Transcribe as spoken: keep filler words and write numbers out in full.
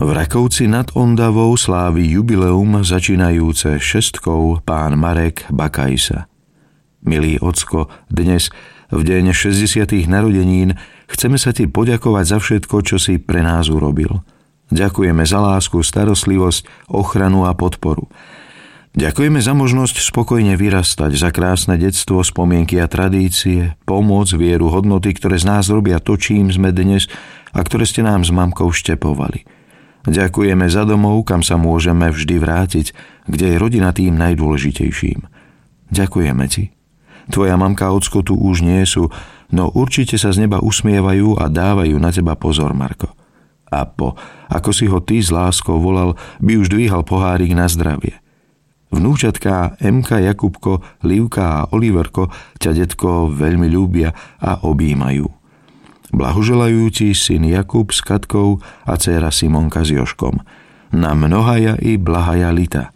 V Rakovci nad Ondavou slávi jubileum začínajúce šestkou pán Marek Bakajsa. Milý ocko, dnes, v deň šesťdesiatych narodenín, chceme sa ti poďakovať za všetko, čo si pre nás urobil. Ďakujeme za lásku, starostlivosť, ochranu a podporu. Ďakujeme za možnosť spokojne vyrastať, za krásne detstvo, spomienky a tradície, pomoc, vieru, hodnoty, ktoré z nás robia to, čím sme dnes a ktoré ste nám s mamkou vštepovali. Ďakujeme za domov, kam sa môžeme vždy vrátiť, kde je rodina tým najdôležitejším. Ďakujeme ti. Tvoja mamka a ocko tu už nie sú, no určite sa z neba usmievajú a dávajú na teba pozor, Marko. A po, ako si ho ty s láskou volal, by už dvíhal pohárik na zdravie. Vnúčatká Emka, Jakubko, Livka a Oliverko ťa, detko, veľmi ľúbia a objímajú. Blahoželajú ti syn Jakub s Katkou a dcéra Simonka s Jožkom. Na mnohaja i blahaja lita.